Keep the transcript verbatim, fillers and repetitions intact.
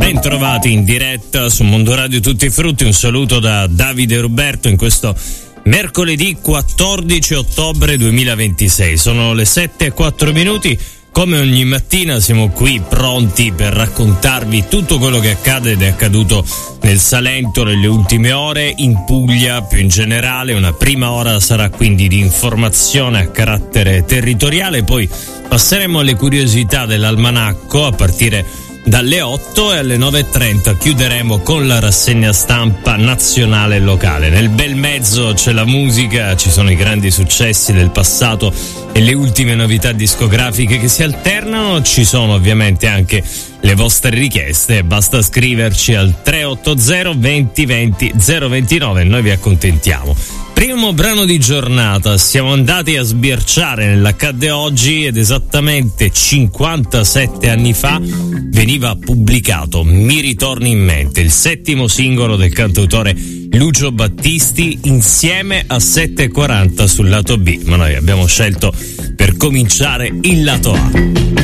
Bentrovati in diretta su Mondo Radio Tutti i Frutti. Un saluto da Davide Roberto in questo mercoledì quattordici ottobre duemilaventisei. Sono le sette e quattro minuti. Come ogni mattina siamo qui pronti per raccontarvi tutto quello che accade ed è accaduto nel Salento nelle ultime ore, in Puglia più in generale. Una prima ora sarà quindi di informazione a carattere territoriale, poi passeremo alle curiosità dell'almanacco a partire dalle otto e alle nove e trenta chiuderemo con la rassegna stampa nazionale e locale. Nel bel mezzo c'è la musica, ci sono i grandi successi del passato e le ultime novità discografiche che si alternano. Ci sono ovviamente anche le vostre richieste, basta scriverci al tre otto zero venti venti zero ventinove e noi vi accontentiamo. Primo brano di giornata, siamo andati a sbirciare nell'accadde oggi ed esattamente cinquantasette anni fa veniva pubblicato Mi ritorni in mente, il settimo singolo del cantautore Lucio Battisti insieme a sette e quaranta sul lato B, ma noi abbiamo scelto per cominciare il lato A.